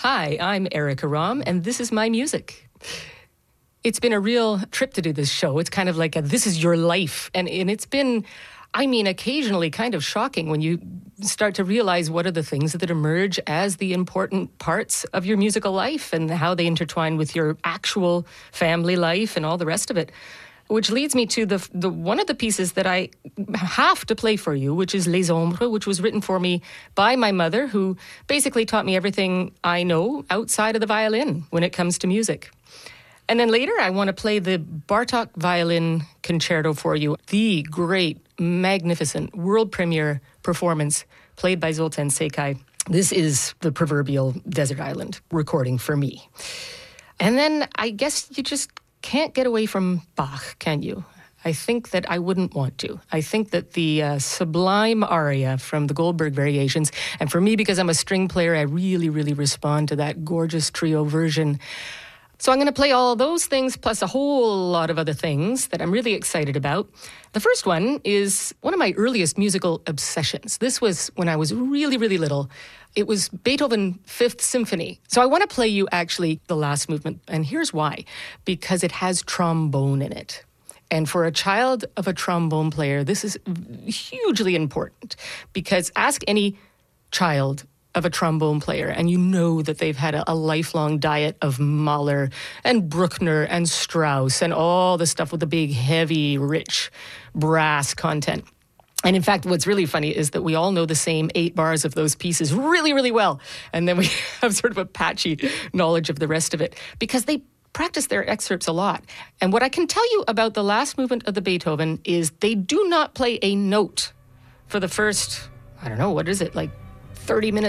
Hi, I'm Erica Rom, and this is my music. It's been a real trip to do this show. It's kind of like this is your life. And it's been, occasionally kind of shocking when you start to realize what are the things that emerge as the important parts of your musical life and how they intertwine with your actual family life and all the rest of it. Which leads me to the one of the pieces that I have to play for you, which is Les Ombres, which was written for me by my mother, who basically taught me everything I know outside of the violin when it comes to music. And then later, I want to play the Bartók Violin Concerto for you, the great, magnificent, world premiere performance played by Zoltán Székely. This is the proverbial desert island recording for me. And then I guess you just can't get away from Bach, can you? I think that I wouldn't want to. I think that the sublime aria from the Goldberg Variations, and for me, because I'm a string player, I really, really respond to that gorgeous trio version. So I'm going to play all those things plus a whole lot of other things that I'm really excited about. The first one is one of my earliest musical obsessions. This was when I was really, really little. It was Beethoven Fifth Symphony. So I want to play you actually the last movement, and here's why. Because it has trombone in it. And for a child of a trombone player, this is hugely important. Because ask any child of a trombone player, and you know that they've had a lifelong diet of Mahler and Bruckner and Strauss and all the stuff with the big, heavy, rich brass content. And in fact, what's really funny is that we all know the same 8 bars of those pieces really, really well. And then we have sort of a patchy knowledge of the rest of it because they practice their excerpts a lot. And what I can tell you about the last movement of the Beethoven is they do not play a note for the first, 30 minutes